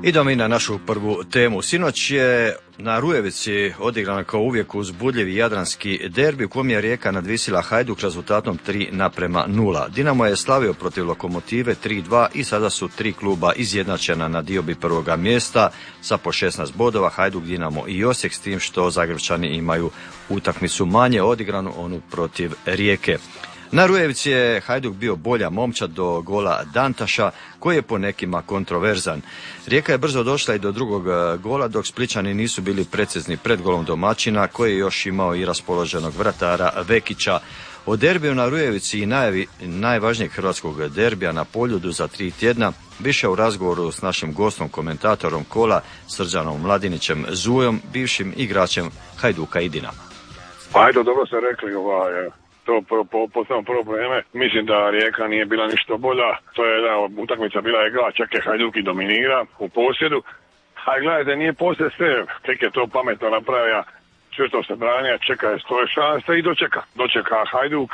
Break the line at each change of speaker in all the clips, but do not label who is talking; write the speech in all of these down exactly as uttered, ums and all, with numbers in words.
Idemo i na našu prvu temu. Sinoć je na Rujevici odigran kao uvijek uzbudljivi jadranski derbi u kom je Rijeka nadvisila Hajduk rezultatom tri naprema nula. Dinamo je slavio protiv Lokomotive tri dva i sada su tri kluba izjednačena na diobi prvoga mjesta sa po šesnaest bodova, Hajduk, Dinamo i Osijek, s tim što Zagrepčani imaju utakmicu manje odigranu, onu protiv Rijeke. Na Rujevici je Hajduk bio bolja momčad do gola Dantaša, koji je po nekima kontroverzan. Rijeka je brzo došla i do drugog gola, dok Splićani nisu bili precizni pred golom domaćina, koji je još imao i raspoloženog vratara Vekića. O derbiju na Rujevici i najavi najvažnijeg hrvatskog derbija na Poljudu za tri tjedna više u razgovoru s našim gostom, komentatorom kola, Srđanom Mladinićem Zujom, bivšim igračem Hajduka i Dinama.
Pa eto, dobro ste rekli, ovaj, to po, po, po tom prvo vreme. Mislim da Rijeka nije bila ništa bolja. To je da utakmica bila igra, čak je Hajduk i dominira u posjedu. A gledajte, nije poslije sve. Tek je to pametno napravio. Čvrsto se branija, čeka je stoje šanse i dočeka. Dočeka Hajduk,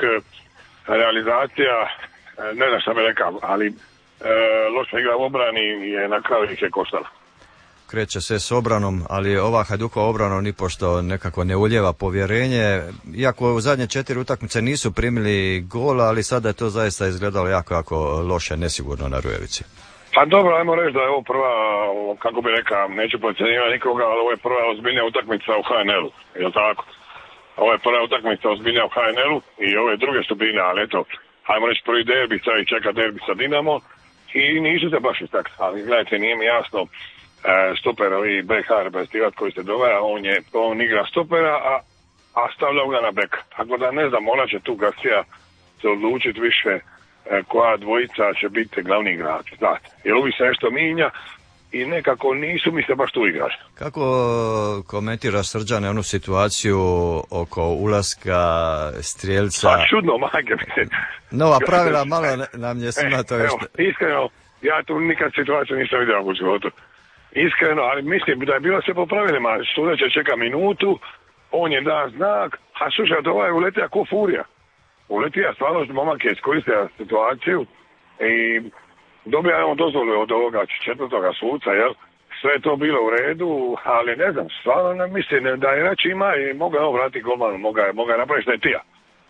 realizacija, ne znam šta bi rekao, ali e, loša igra u obrani je na kraju ih je koštala.
Kreće se s obranom, ali ova Hajdukova obrana nipošto nekako ne ulijeva povjerenje. Iako u zadnje četiri utakmice nisu primili gola, ali sada je to zaista izgledalo jako, jako loše, nesigurno na Rujevici.
Pa dobro, ajmo reći da je ovo prva, kako bi rekao, neću podcjenjivati nikoga, ali ovo je prva ozbiljnija utakmica u H N L-u, je li tako? Ovo je prva utakmica ozbiljnija u H N L-u i ove druge su bile, ali eto, ajmo reći prvi derbi, sad i čeka derbi sa Dinamo i nisu se baš tak, ali gledajte, nije mi jasno, stoperovi B H reprezentativac koji se dogaja, on je, on igra stopera, a, a stavlja ga na beka. Tako da ne znam, ona će tu Garcia se odlučiti više koja dvojica će biti glavni igrači, znate. Jer uvijek se nešto minja i nekako nisu mi se baš tu igrači.
Kako komentira Srđane onu situaciju oko ulaska strijelca?
Pa čudno, majke mi.
Nova pravila, malo nam je svima to još...
Iskreno, ja tu nikad situaciju nisam vidio u životu. Iskreno, ali mislim da je bilo sve po pravilima. Sudeće čeka minutu, on je da znak, a slušaj, ovaj je uletija ko furija. Uletija, stvarno momak je iskoristio situaciju i dobija je on dozvolu od ovoga četvrtoga suca, jel? Sve je to bilo u redu, ali ne znam, stvarno ne mislim da je reći ima i moga je on vratiti golmanu, moga je, moga je napraviti šta je tija.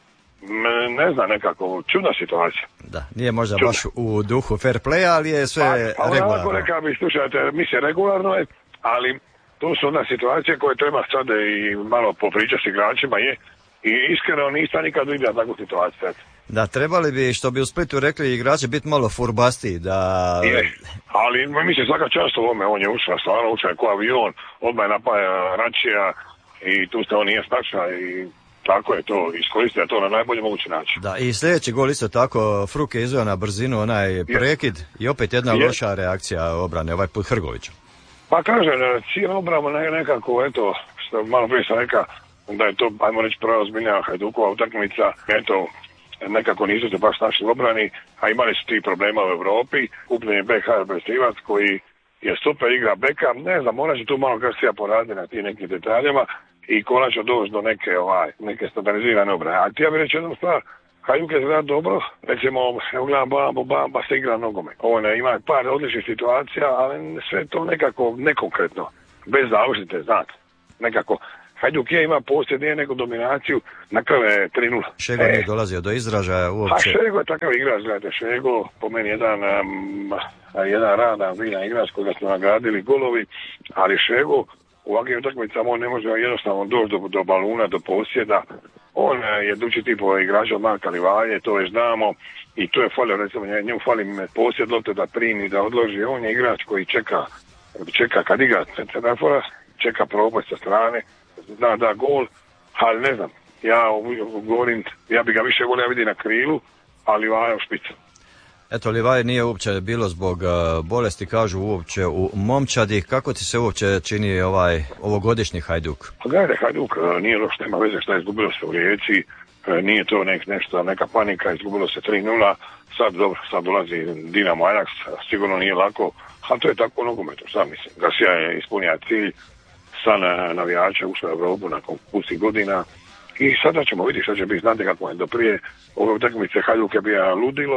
Ne znam, nekako čudna situacija.
Da, nije možda čudna. Baš u duhu fair playa, ali je sve pa, pa regularno. Pa
rekao bi, slušajte, mislim regularno je, ali to su onda situacije koje treba sad i malo popričati s igračima, je. I iskreno nisam nikad vidio takvu situaciju.
Da, trebali bi, što bi u Splitu rekli, igrači biti malo furbasti, da...
Je, ali mislim svaka čast u ovome, on je ušao, stvarno ušao je ko avion, odmah je napaja Račija i tu ste on nije snača i... Tako je to, iskoristio to na najbolji mogući način.
Da, i sljedeći gol isto tako, Fruk je izveo na brzinu onaj prekid yes. i opet jedna yes. loša reakcija obrane, ovaj put Hrgovića.
Pa kažem, cijel obrana nekako, eto, što malo prije sam rekao, da je to, ajmo reći, prva ozbiljnija Hajdukova utakmica, eto, nekako nisu se baš našli obrani, a imali su ti problema u Europi, kupljen je B H reprezentativac koji je super igra beka, ne znam, morat će tu malo Garcia poraditi na tim nekim detaljima, i konačno doći do neke, ovaj, neke standardizirane obrane. A ti ja bih reći jednu stvar, Hajduk je zgrad dobro, recimo, evo gledam Bambo, Bamba se igra nogomet. Ovo ne, ima par odličnih situacija, ali sve to nekako nekonkretno, bez završite, znate, nekako. Hajduk je ima poslije, nije neku dominaciju, na kraju je tri nula.
Šego nije e, dolazio do izražaja uopće.
A Šego je takav igrač, gledajte, Šego, po meni jedan, um, jedan radan, vidan igrač koga smo nagradili golovi, ali Šego, u ovakvim utakmicama on ne može jednostavno doći do, do baluna, do posjeda. On je dući tipo igrača od Marka Livaje, to već znamo. I tu je falio, recimo, njemu fali posjed lopte da primi, da odloži. On je igrač koji čeka, čeka kad igra centrafora, čeka proboj sa strane, zna da gol, ali ne znam. Ja govorim, ja bi ga više volio vidjeti na krilu, ali Livaja u špicu.
Eto, Livaje nije uopće bilo zbog uh, bolesti, kažu uopće u momčadi. Kako ti se uopće čini ovaj ovogodišnji Hajduk?
Pa gledaj, Hajduk nije loš, nema veze šta je, izgubilo se u Rijeci, nije to nek, nešto, neka panika, izgubilo se tri nula, sad dobro, sad dolazi Dinamo Ajax, sigurno nije lako, ali to je tako u nogometu, sam mislim. Garcia je ispunio cilj, sa navijača ušao u Europu nakon pusti godina i sada ćemo vidjeti šta će biti, znate kako je do prije ove utakmice Hajduk je bio ludilo,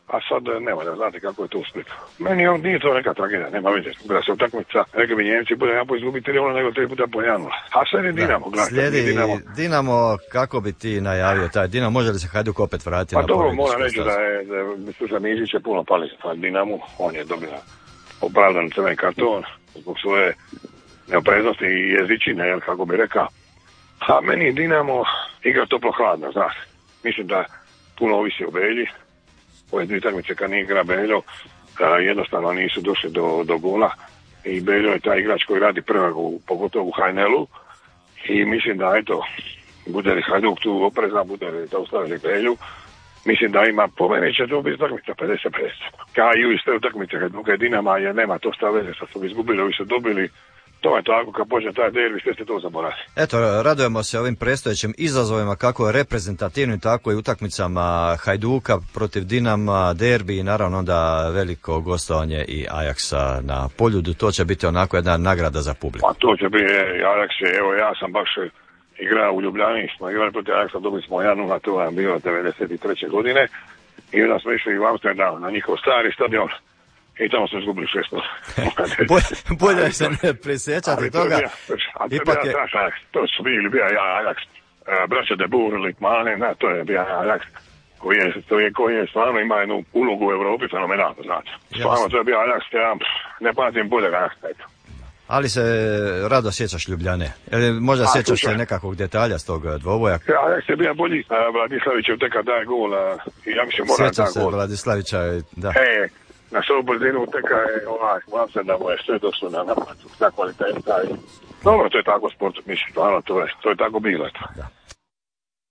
a sad nema da znate kako je to u Splitu. Meni on nije to neka tragedija, nema veze. Da se utakmica, rekli bi Njemci, bude jedan po izgubiti tri nula nego tri puta po jedan nula. A sad je Dinamo, gledajte.
Slijedi
Dinamo.
Dinamo, kako bi ti najavio taj Dinamo, može li se Hajduk opet vratiti
pa
na
dobro, pobjedničku
moram
reći da je, da je Sluša Mizić je puno pali za Dinamo, on je dobio opravdan crveni karton zbog svoje neopreznosti i jezičine, jel, kako bi rekao. A meni je Dinamo igra toplo-hladno, znaš. Mislim da puno ovisi o Belji. Ove dvije utakmice kad nije igra Beljo, jednostavno nisu došli do, do gola. I Beljo je taj igrač koji radi prvagu, pogotovo u Hajnelu. I mislim da, eto, bude li Hajduk tu oprezan, bude li zaustavili Belju. Mislim da ima, po meni će to biti utakmica pedeset pedeset. Kao i u iste utakmice Hajduka i Dinama, jer nema to šta veze što su izgubili, ovi su dobili. To je tako, kad počne taj derbi, sve ste to zaboravili.
Eto, radujemo se ovim predstojećim izazovima, kako reprezentativnim, tako i utakmicama Hajduka protiv Dinama, derbi i naravno onda veliko gostovanje i Ajaksa na Poljudu. To će biti onako jedna nagrada za publiku.
Pa to će biti, Ajaks je, evo ja sam baš igrao u Ljubljani, smo igrali protiv Ajaksa, dobili smo jedan nula, to je bilo devedeset treće godine i onda smo išli u Amsterdam na njihov stari stadion. I tamo smo izgubili šest nula.
Bolje se ne prisjećati toga.
Ali to je bio traš Ajax. To su bili bio Ajax. Braća de Boer, Litmane, ne, to je bio Ajax. Koji je, koji, koji je stvarno ima jednu ulogu u Europi fenomenalno, znači. Stvarno to je bio Ajax, ja ne pamtim bolje Ajax, eto.
Ali se rado sjećaš Ljubljane. Ili možda a, sjećaš se nekakvog detalja s tog dvoboja?
Ajax je bio bolji. Vladislavić je uteka daje gol i ja mislim mora da gol.
Sjećam se Vladislavića, da.
E, na svoju brzinu uteka je ovaj, vam da mu je sve došlo na napad, na kvaliteta i dobro, to je tako sport, mislim, stvarno, to je, to je tako bilo.
Da.